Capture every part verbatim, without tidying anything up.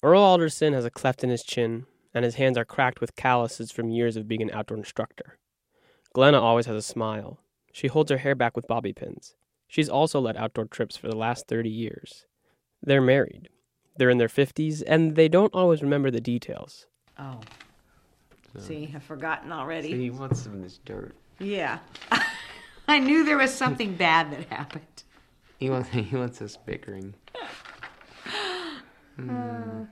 Earl Alderson has a cleft in his chin, and his hands are cracked with calluses from years of being an outdoor instructor. Glenna always has a smile. She holds her hair back with bobby pins. She's also led outdoor trips for the last thirty years. They're married. They're in their fifties, and they don't always remember the details. Oh. So, see, I've forgotten already. See, he wants some of this dirt. Yeah. I knew there was something bad that happened. He wants, he wants us bickering. Hmm. Uh.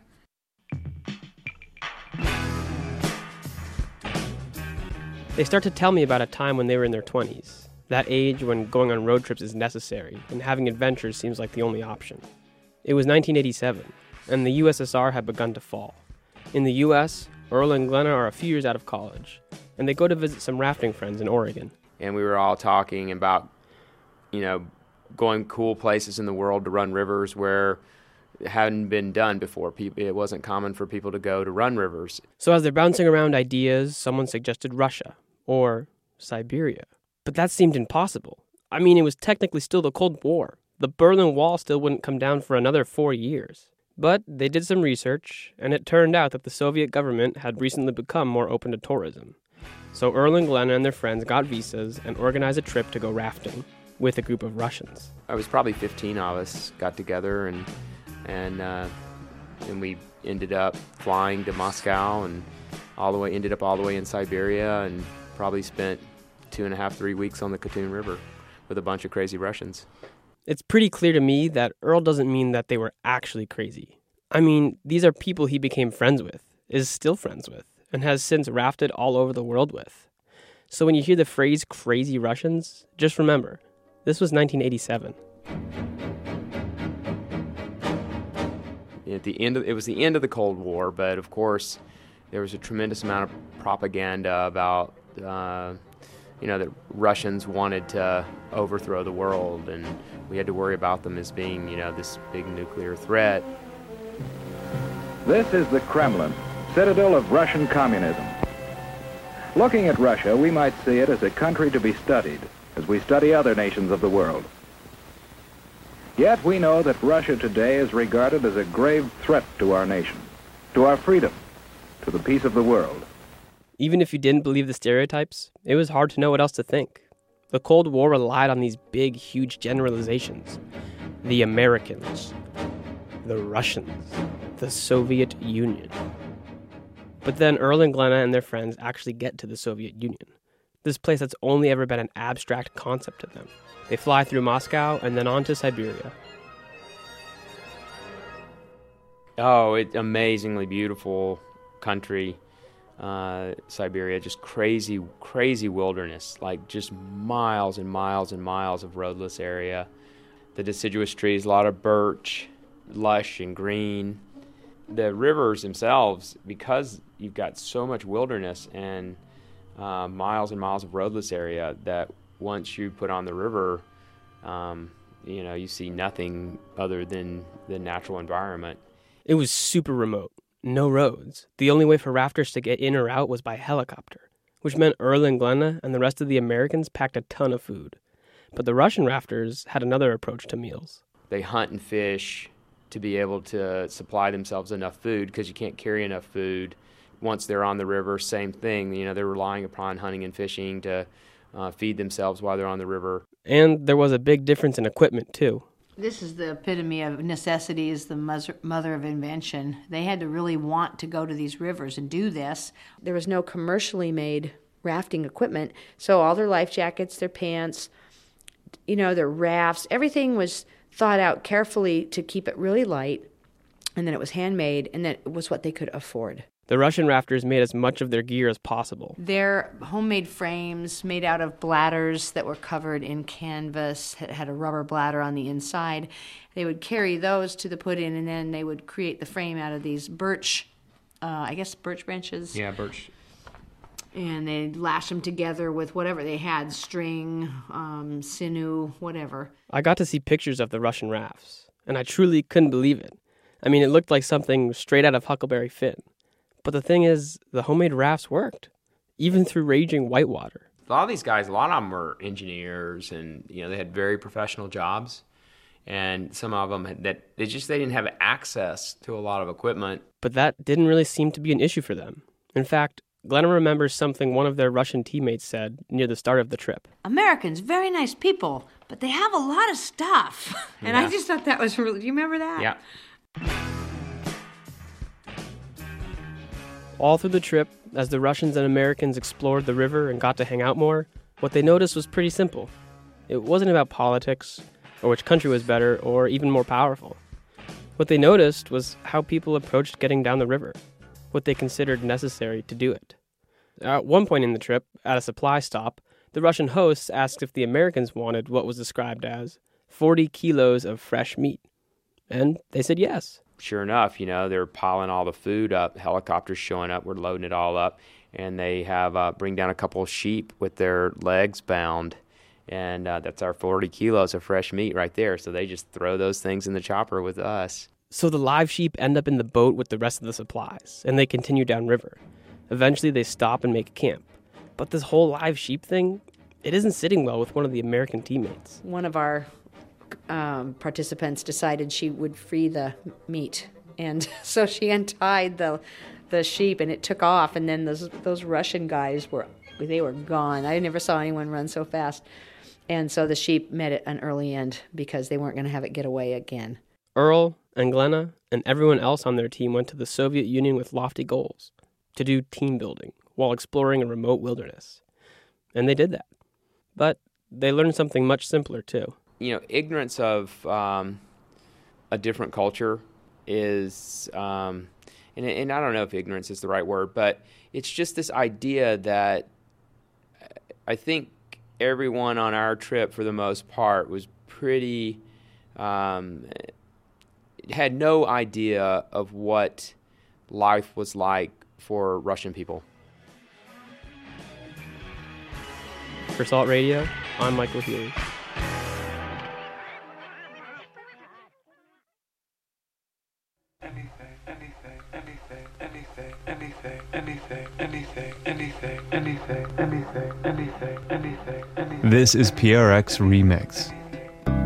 They start to tell me about a time when they were in their twenties, that age when going on road trips is necessary and having adventures seems like the only option. It was nineteen eighty-seven, and the U S S R had begun to fall. In the U S, Earl and Glenna are a few years out of college, and they go to visit some rafting friends in Oregon. And we were all talking about, you know, going cool places in the world to run rivers where it hadn't been done before. It wasn't common for people to go to run rivers. So as they're bouncing around ideas, someone suggested Russia, or Siberia. But that seemed impossible. I mean, it was technically still the Cold War. The Berlin Wall still wouldn't come down for another four years. But they did some research, and it turned out that the Soviet government had recently become more open to tourism. So Earl and Glenna and their friends got visas and organized a trip to go rafting with a group of Russians. I was probably fifteen of us got together, and and uh, and we ended up flying to Moscow and all the way ended up all the way in Siberia, and probably spent two and a half, three weeks on the Katun River with a bunch of crazy Russians. It's pretty clear to me that Earl doesn't mean that they were actually crazy. I mean, these are people he became friends with, is still friends with, and has since rafted all over the world with. So when you hear the phrase crazy Russians, just remember, this was nineteen eighty-seven. At the end of, it was the end of the Cold War, but of course there was a tremendous amount of propaganda about, uh, you know, that Russians wanted to overthrow the world, and we had to worry about them as being, you know, this big nuclear threat. This is the Kremlin, citadel of Russian communism. Looking at Russia, we might see it as a country to be studied, as we study other nations of the world. Yet we know that Russia today is regarded as a grave threat to our nation, to our freedom, to the peace of the world. Even if you didn't believe the stereotypes, it was hard to know what else to think. The Cold War relied on these big, huge generalizations. The Americans, the Russians, the Soviet Union. But then Earl and Glenna and their friends actually get to the Soviet Union, this place that's only ever been an abstract concept to them. They fly through Moscow and then on to Siberia. Oh, it's amazingly beautiful country. Uh, Siberia, just crazy, crazy wilderness, like just miles and miles and miles of roadless area. The deciduous trees, a lot of birch, lush and green. The rivers themselves, because you've got so much wilderness and uh, miles and miles of roadless area, that once you put on the river, um, you know, you see nothing other than the natural environment. It was super remote. No roads. The only way for rafters to get in or out was by helicopter, which meant Earl and Glenna and the rest of the Americans packed a ton of food. But the Russian rafters had another approach to meals. They hunt and fish to be able to supply themselves enough food, because you can't carry enough food. Once they're on the river, same thing. You know, they're relying upon hunting and fishing to uh, feed themselves while they're on the river. And there was a big difference in equipment, too. This is the epitome of necessity is the mother of invention. They had to really want to go to these rivers and do this. There was no commercially made rafting equipment, so all their life jackets, their pants, you know, their rafts, everything was thought out carefully to keep it really light, and then it was handmade, and then it was what they could afford. The Russian rafters made as much of their gear as possible. They're homemade frames made out of bladders that were covered in canvas, had a rubber bladder on the inside. They would carry those to the put-in, and then they would create the frame out of these birch, uh, I guess birch branches. Yeah, birch. And they'd lash them together with whatever they had, string, um, sinew, whatever. I got to see pictures of the Russian rafts, and I truly couldn't believe it. I mean, it looked like something straight out of Huckleberry Finn. But the thing is, the homemade rafts worked, even through raging whitewater. A lot of these guys, a lot of them were engineers, and you know they had very professional jobs. and some of them had, that they just they didn't have access to a lot of equipment. But that didn't really seem to be an issue for them. In fact, Glenna remembers something one of their Russian teammates said near the start of the trip. Americans, very nice people, but they have a lot of stuff. And Yeah. I just thought that was really, do you remember that? Yeah. All through the trip, as the Russians and Americans explored the river and got to hang out more, what they noticed was pretty simple. It wasn't about politics, or which country was better, or even more powerful. What they noticed was how people approached getting down the river, what they considered necessary to do it. At one point in the trip, at a supply stop, the Russian hosts asked if the Americans wanted what was described as forty kilos of fresh meat. And they said yes. Sure enough, you know, they're piling all the food up, helicopters showing up, we're loading it all up, and they have uh, bring down a couple of sheep with their legs bound, and uh, that's our forty kilos of fresh meat right there. So they just throw those things in the chopper with us. So the live sheep end up in the boat with the rest of the supplies, and they continue downriver. Eventually they stop and make camp. But this whole live sheep thing, it isn't sitting well with one of the American teammates. One of our um, participants decided she would free the meat. And so she untied the the sheep, and it took off, and then those those Russian guys were, they were gone. I never saw anyone run so fast. And so the sheep met at an early end because they weren't going to have it get away again. Earl and Glenna and everyone else on their team went to the Soviet Union with lofty goals, to do team building while exploring a remote wilderness. And they did that. But they learned something much simpler, too. You know, ignorance of um, a different culture is, um, and, and I don't know if ignorance is the right word, but it's just this idea that I think everyone on our trip, for the most part, was pretty, um, had no idea of what life was like for Russian people. For Salt Radio, I'm Michael Healy. This is P R X Remix.